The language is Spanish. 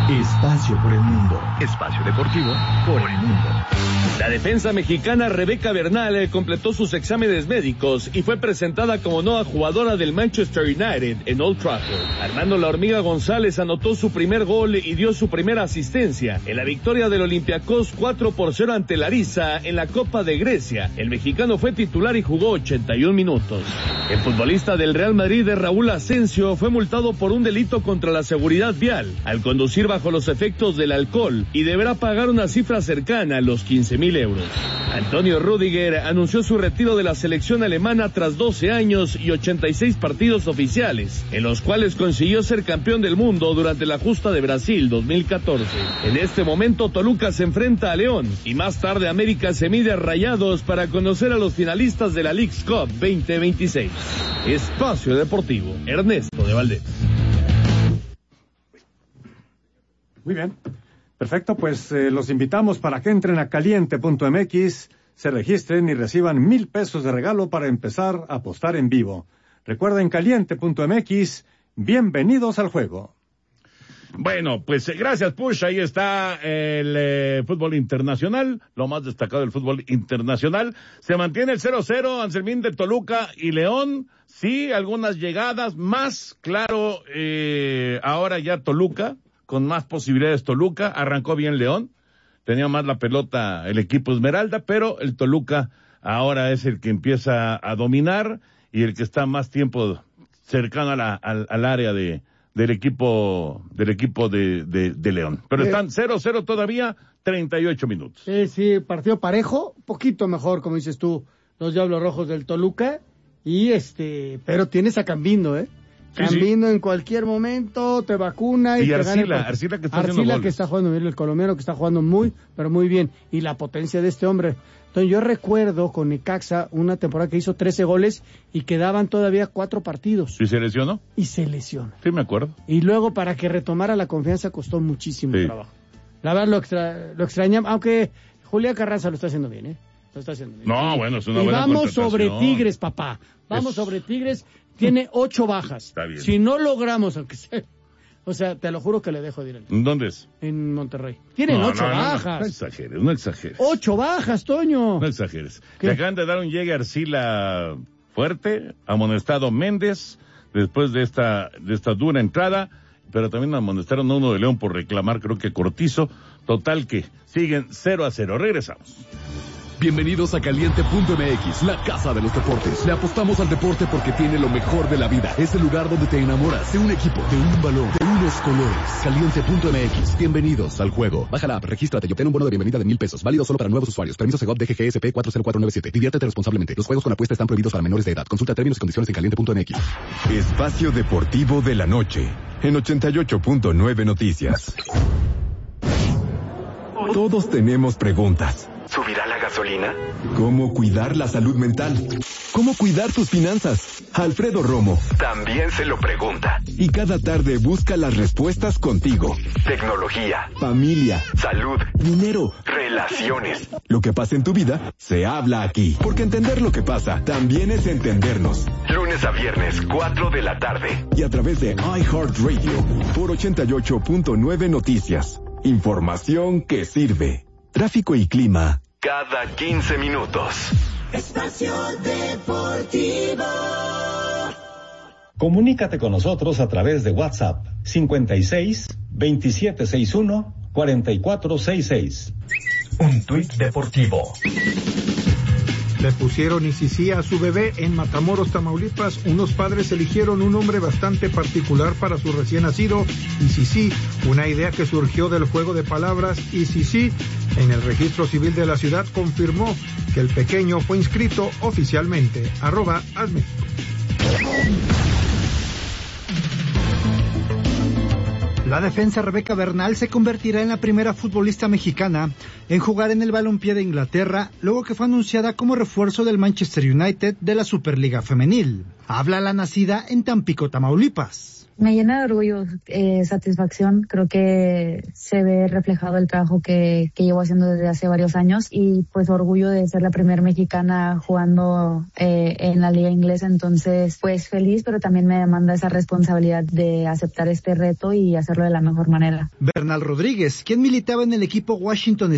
Espacio por el mundo. Espacio deportivo por el mundo. La defensa mexicana Rebeca Bernal completó sus exámenes médicos y fue presentada como nueva jugadora del Manchester United en Old Trafford. Armando La Hormiga González anotó su primer gol y dio su primera asistencia en la victoria del Olympiacos 4-0 ante Larissa en la Copa de Grecia. El mexicano fue titular y jugó 81 minutos. El futbolista del Real Madrid, Raúl Asensio, fue multado por un delito contra la seguridad vial al conducir bajo los efectos del alcohol y deberá pagar una cifra cercana a los 15,000 euros. Antonio Rüdiger anunció su retiro de la selección alemana tras 12 años y 86 partidos oficiales, en los cuales consiguió ser campeón del mundo durante la justa de Brasil 2014. En este momento Toluca se enfrenta a León y más tarde América se mide a Rayados para conocer a los finalistas de la Leagues Cup 2026. Espacio Deportivo, Ernesto de Valdés. Muy bien, perfecto, pues los invitamos para que entren a caliente.mx, se registren y reciban 1,000 pesos de regalo para empezar a apostar en vivo. Recuerden caliente.mx, bienvenidos al juego. Bueno, pues gracias, Push. Ahí está el fútbol internacional, lo más destacado del fútbol internacional. Se mantiene el 0-0, Anselmín, de Toluca y León. Sí, algunas llegadas más, claro, ahora ya Toluca, con más posibilidades Toluca. Arrancó bien León, tenía más la pelota el equipo Esmeralda, pero el Toluca ahora es el que empieza a dominar y el que está más tiempo cercano al área del equipo de León. Pero están 0-0 todavía, 38 minutos. Sí, partido parejo, poquito mejor, como dices tú, los Diablos Rojos del Toluca, y pero tienes a Cambindo, Cambindo en cualquier momento te vacuna y te Arcila que está haciendo goles. Que está jugando bien, el colombiano que está jugando muy, pero muy bien, y la potencia de este hombre. Entonces yo recuerdo con Necaxa una temporada que hizo 13 goles y quedaban todavía 4 partidos. ¿Y se lesionó? Y se lesionó. Sí, me acuerdo. Y luego para que retomara la confianza costó muchísimo trabajo. La verdad lo extrañamos, aunque Julián Carranza lo está haciendo bien, Lo está haciendo bien. No, bueno, es una y buena vamos contratación. sobre Tigres, papá. Vamos sobre Tigres. Tiene 8 bajas. Está bien. Si no logramos, aunque sea... O sea, te lo juro que le dejo de ir. ¿Dónde es? En Monterrey. Tienen 8 bajas. No exageres. 8 bajas, Toño. No exageres. ¿Qué? Le acaban de dar un llegue a Arcila fuerte, amonestado Méndez, después de esta dura entrada, pero también amonestaron a uno de León por reclamar, creo que Cortizo. Total que siguen 0-0. Regresamos. Bienvenidos a Caliente.mx, la casa de los deportes. Le apostamos al deporte porque tiene lo mejor de la vida. Es el lugar donde te enamoras de un equipo, de un balón, de unos colores. Caliente.mx, bienvenidos al juego. Baja la app, regístrate y obtén un bono de bienvenida de 1,000 pesos. Válido solo para nuevos usuarios. Permiso Segov DGGSP 40497. Diviértete responsablemente. Los juegos con apuesta están prohibidos para menores de edad. Consulta términos y condiciones en Caliente.mx. Espacio Deportivo de la Noche, en 88.9 Noticias. Todos tenemos preguntas. ¿Subirá la gasolina? ¿Cómo cuidar la salud mental? ¿Cómo cuidar tus finanzas? Alfredo Romo También se lo pregunta. y cada tarde busca las respuestas contigo. Tecnología, Familia, salud, dinero, relaciones. lo que pasa en tu vida se habla aquí. Porque entender lo que pasa también es entendernos. Lunes a viernes, 4 de la tarde. Y a través de iHeartRadio por 88.9 Noticias. Información que sirve. Tráfico y clima. Cada 15 minutos. Espacio Deportivo. Comunícate con nosotros a través de WhatsApp 56 2761 4466. Un tuit deportivo. Le pusieron Isisí a su bebé en Matamoros, Tamaulipas. Unos padres eligieron un nombre bastante particular para su recién nacido, Isisí, una idea que surgió del juego de palabras Isisí. En el registro civil de la ciudad confirmó que el pequeño fue inscrito oficialmente. @Hazme. La defensa Rebeca Bernal se convertirá en la primera futbolista mexicana en jugar en el balompié de Inglaterra, luego que fue anunciada como refuerzo del Manchester United de la Superliga Femenil. Habla la nacida en Tampico, Tamaulipas. Me llena de orgullo, satisfacción. Creo que se ve reflejado el trabajo que llevo haciendo desde hace varios años y pues orgullo de ser la primera mexicana jugando en la liga inglesa. Entonces, pues feliz, pero también me demanda esa responsabilidad de aceptar este reto y hacerlo de la mejor manera. Bernal Rodríguez, quien militaba en el equipo Washington